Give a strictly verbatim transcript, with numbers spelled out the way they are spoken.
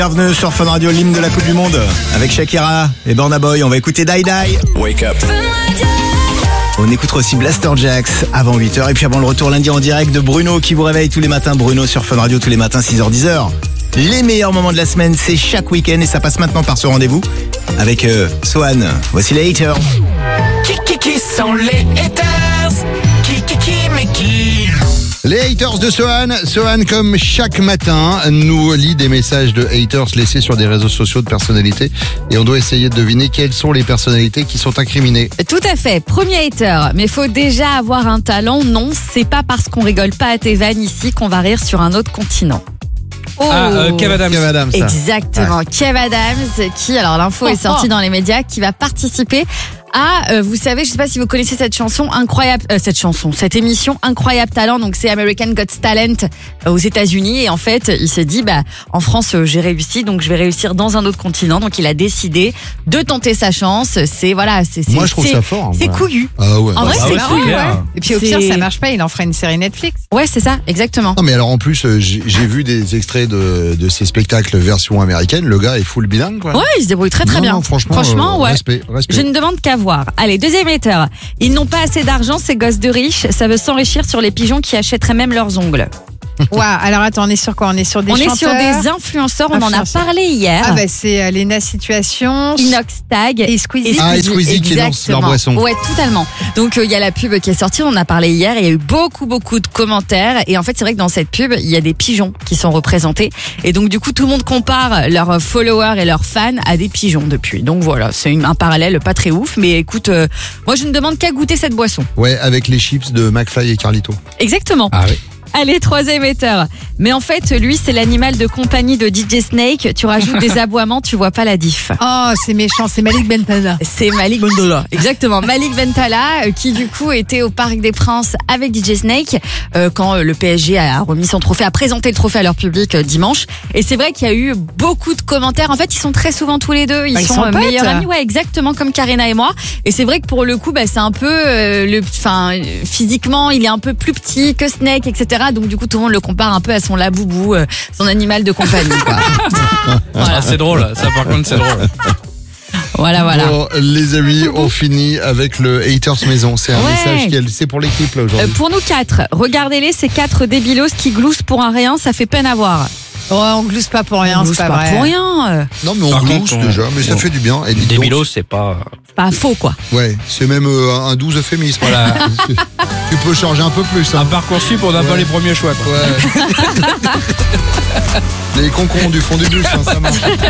Bienvenue sur Fun Radio, l'hymne de la Coupe du Monde avec Shakira et Burna Boy. On va écouter Die Die. Wake up. On écoutera aussi Blaster Jaxx avant huit heures. Et puis avant le retour lundi en direct de Bruno qui vous réveille tous les matins. Bruno sur Fun Radio tous les matins six heures dix heures. Les meilleurs moments de la semaine, c'est chaque week-end et ça passe maintenant par ce rendez-vous avec euh, Sohan. Voici les haters. Qui qui qui sont les haters? Qui qui qui mais qui? Les haters de Sohan. Sohan, comme chaque matin, nous lit des messages de haters laissés sur des réseaux sociaux de personnalités. Et on doit essayer de deviner quelles sont les personnalités qui sont incriminées. Tout à fait. Premier hater. Mais faut déjà avoir un talent. Non, c'est pas parce qu'on rigole pas à tes vannes ici qu'on va rire sur un autre continent. Oh. Ah, euh, Kev Adams. Kev Adams, ça. Exactement. Ouais. Kev Adams, qui, alors l'info est sortie dans les médias, qui va participer à, euh, vous savez, je sais pas si vous connaissez cette chanson incroyable, euh, cette chanson, cette émission Incroyable Talent. Donc c'est American Got Talent euh, aux États-Unis. Et en fait, il s'est dit, bah, en France, euh, j'ai réussi, donc je vais réussir dans un autre continent. Donc il a décidé de tenter sa chance. C'est voilà, c'est. Moi, je trouve ça fort. Hein, c'est voilà. couillu. Ah ouais. En vrai, ah c'est ouais, couillu. c'est Ouais. Et puis au pire, ça marche pas, il en ferait une série Netflix. Ouais, c'est ça, exactement. Non, mais alors en plus, euh, j'ai, j'ai vu des extraits de, de ces spectacles version américaine. Le gars est full bilingue, quoi. Ouais, il se débrouille très très non, bien. Non, franchement, franchement euh, ouais. Respect, respect. Je ne demande qu'à voir. Allez, deuxième hater. Ils n'ont pas assez d'argent, ces gosses de riches. Ça veut s'enrichir sur les pigeons qui achèteraient même leurs ongles. Waouh, alors attends, on est sur quoi? On est sur des on chanteurs. est sur des influenceurs, on Influenceurs. en a parlé hier. Ah bah c'est euh, Lena Situation, Inox Tag et Squeezie. Ah, et Squeezie qui lancent leur boisson. Ouais, totalement. Donc il euh, y a la pub qui est sortie, on en a parlé hier, il y a eu beaucoup beaucoup de commentaires et en fait c'est vrai que dans cette pub, il y a des pigeons qui sont représentés et donc du coup tout le monde compare leurs followers et leurs fans à des pigeons depuis. Donc voilà, c'est une, un parallèle pas très ouf, mais écoute, euh, moi je ne demande qu'à goûter cette boisson. Ouais, avec les chips de McFly et Carlito. Exactement. Ah oui. Allez, troisième hater. Mais en fait, lui, c'est l'animal de compagnie de D J Snake. Tu rajoutes des aboiements, tu vois pas la diff. Oh, c'est méchant, c'est Malik Bentala. C'est Malik Bentala. Exactement. Malik Bentala, euh, qui du coup était au Parc des Princes avec D J Snake euh, quand euh, le P S G a remis son trophée, a présenté le trophée à leur public euh, dimanche. Et c'est vrai qu'il y a eu beaucoup de commentaires. En fait, ils sont très souvent tous les deux. Ils, bah, ils sont, sont euh, potes. meilleurs amis. Ouais, exactement comme Karina et moi. Et c'est vrai que pour le coup, bah, c'est un peu, euh, le, enfin, physiquement, il est un peu plus petit que Snake, et cetera. Donc du coup, tout le monde le compare un peu à son laboubou, euh, son animal de compagnie. Quoi. Voilà. Ah, c'est drôle, ça par contre c'est drôle. Voilà, voilà. Bon, les amis, on finit avec le Haters Maison. C'est un Ouais. message qui est, c'est pour l'équipe là Euh, aujourd'hui. pour nous quatre, regardez-les, ces quatre débilos qui gloussent pour un rien, ça fait peine à voir. Oh, on glousse pas pour rien, On c'est glousse pas, pas vrai. pour rien. Non, mais on Par glousse contre, on- déjà, mais ça on- fait du bien. Et dites donc, Débilos, c'est pas. C'est pas faux, quoi. ouais, c'est même euh, un doux euphémisme. Voilà. Tu peux changer un peu plus. Un Hein. Parcoursup, on n'a Ouais. pas les premiers choix, quoi. Ouais. Les concons du fond du bus, hein, ça marche.